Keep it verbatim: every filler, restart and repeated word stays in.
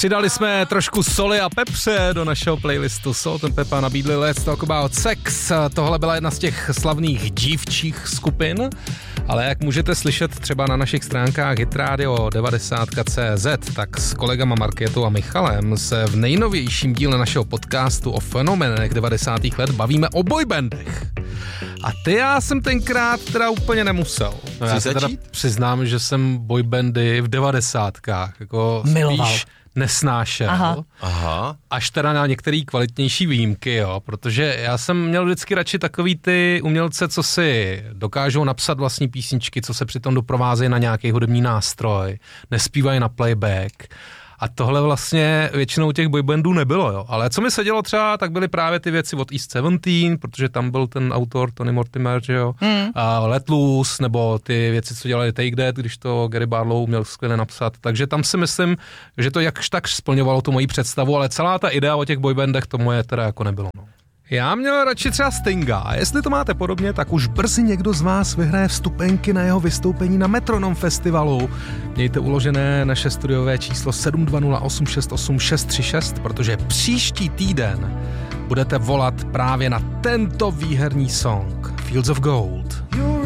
Přidali jsme trošku soli a pepře do našeho playlistu Salt and Pepper, nabídli Let's Talk About Sex. Tohle byla jedna z těch slavných dívčích skupin, ale jak můžete slyšet třeba na našich stránkách hitradio devadesát tečka cé zet, tak s kolegama Markétou a Michalem se v nejnovějším díle našeho podcastu o fenoménech devadesátých let bavíme o boybandech. A ty já jsem tenkrát teda úplně nemusel. No, já se teda přiznám, že jsem boybandy v devadesátkách jako miloval. Spíš nesnášel. Aha. Aha. Až teda na některé kvalitnější výjimky, jo, protože já jsem měl vždycky radši takový ty umělce, co si dokážou napsat vlastní písničky, co se přitom doprovázejí na nějaký hudební nástroj, nespívají na playback. A tohle vlastně většinou těch boybandů nebylo, jo. Ale co mi se dělo třeba, tak byly právě ty věci od East sedmnáct, protože tam byl ten autor Tony Mortimer, že jo. Mm. A Let Loose, nebo ty věci, co dělali Take That, když to Gary Barlow měl skvěle napsat. Takže tam si myslím, že to jakž tak splňovalo tu moji představu, ale celá ta idea o těch boybandech to moje teda jako nebylo, no. Já měl radši třeba Stinga a jestli to máte podobně, tak už brzy někdo z vás vyhraje vstupenky na jeho vystoupení na Metronom festivalu. Mějte uložené naše studiové číslo sedm dva nula osm šest osm šest tři šest, protože příští týden budete volat právě na tento výherní song Fields of Gold.